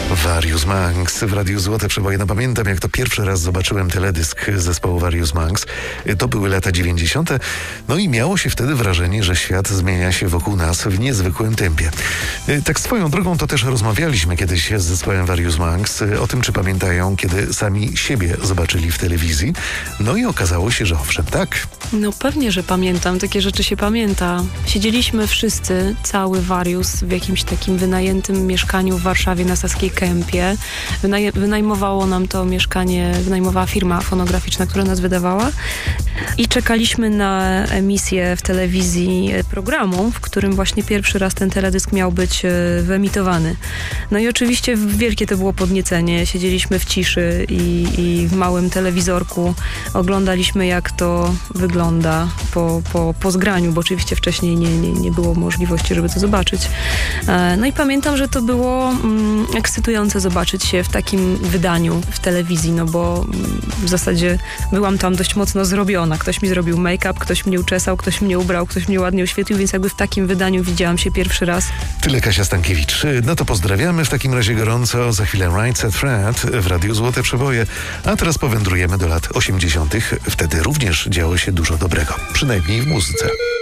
Various Monks w Radiu Złote Przeboje. No pamiętam, jak to pierwszy raz zobaczyłem teledysk zespołu Various Monks. To były lata 90. No i miało się wtedy wrażenie, że świat zmienia się wokół nas w niezwykłym tempie. Tak swoją drogą to też rozmawialiśmy kiedyś z zespołem Various Monks o tym, czy pamiętają, kiedy sami siebie zobaczyli w telewizji. No i okazało się, że owszem, tak. No pewnie, że pamiętam. Takie rzeczy się pamięta. Siedzieliśmy wszyscy, cały Various, w jakimś takim wynajętym mieszkaniu w Warszawie na Saskiej Kępie. Wynajmowało nam to mieszkanie, wynajmowała firma fonograficzna, która nas wydawała. I czekaliśmy na emisję w telewizji programu, w którym właśnie pierwszy raz ten teledysk miał być wyemitowany. No i oczywiście wielkie to było podniecenie. Siedzieliśmy w ciszy i w małym telewizorku oglądaliśmy, jak to wygląda po zgraniu, bo oczywiście wcześniej nie było możliwości, żeby to zobaczyć. No i pamiętam, że to było ekscytujące zobaczyć się w takim wydaniu w telewizji, no bo w zasadzie byłam tam dość mocno zrobiona. Ktoś mi zrobił make-up, ktoś mnie uczesał, ktoś mnie ubrał, ktoś mnie ładnie oświetlił, więc jakby w takim wydaniu widziałam się pierwszy raz. Tyle Kasia Stankiewicz. No to pozdrawiamy w takim razie gorąco. Za chwilę Right Said Fred w Radiu Złote Przeboje. A teraz powędrujemy do lat 80. Wtedy również działo się dużo dobrego. Przynajmniej w muzyce.